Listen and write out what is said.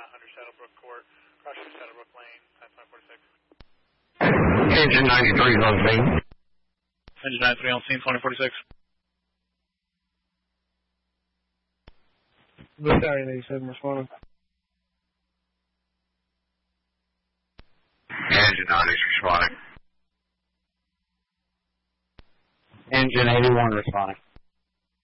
under Saddlebrook Court, across from Saddlebrook Lane, 1046. Engine 93 is on scene. Engine 93 on scene, 2046. Battalion 87 responding. Engine 90 is responding. Engine 81 responding.